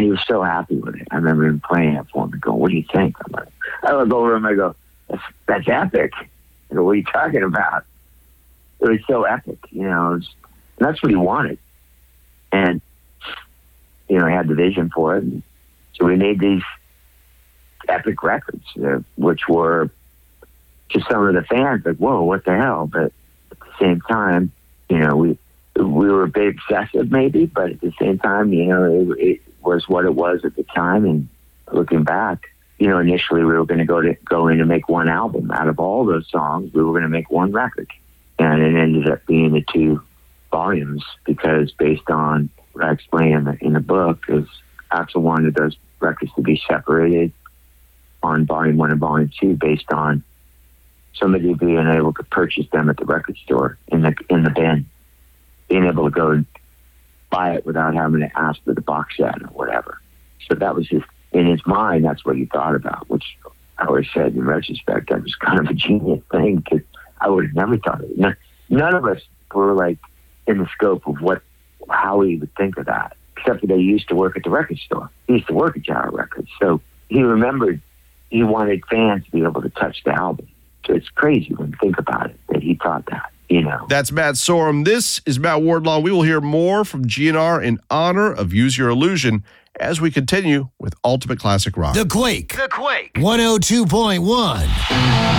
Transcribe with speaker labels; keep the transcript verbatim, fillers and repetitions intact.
Speaker 1: was so happy with it. I remember him playing it for me, going, "What do you think?" I'm like, I look over him, I go, "That's that's epic." I go, "What are you talking about?" It was so epic, you know. It was, and that's what he wanted, and you know, he had the vision for it. And so we made these epic records, uh, which were to some of the fans like, "Whoa, what the hell?" But at the same time, you know, we we were a bit excessive, maybe, but at the same time, you know, it, it was what it was at the time. And looking back, you know, initially we were going to go to go in and make one album out of all those songs. We were going to make one record, and it ended up being the two volumes because, based on what I explain in the, in the book, is Axl wanted those records to be separated on volume one and volume two, based on somebody being able to purchase them at the record store in the in the bin, being able to go and buy it without having to ask for the box set or whatever. So that was his, in his mind, that's what he thought about, which I always said in retrospect, that was kind of a genius thing, because I would have never thought of it. None, none of us were like in the scope of what, how he would think of that, except that he used to work at the record store. He used to work at Tower Records. So he remembered he wanted fans to be able to touch the album. So it's crazy when you think about it, that he thought that, you know.
Speaker 2: That's Matt Sorum. This is Matt Wardlaw. We will hear more from G N R in honor of Use Your Illusion as we continue with Ultimate Classic Rock.
Speaker 3: The Quake. The Quake. one oh two point one.